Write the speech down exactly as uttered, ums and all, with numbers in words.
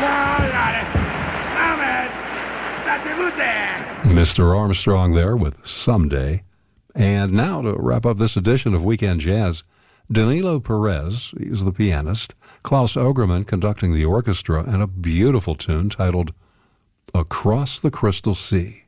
Mister Armstrong there with Someday. And now to wrap up this edition of Weekend Jazz, Danilo Perez, he's the pianist, Klaus Ogerman conducting the orchestra, and a beautiful tune titled Across the Crystal Sea.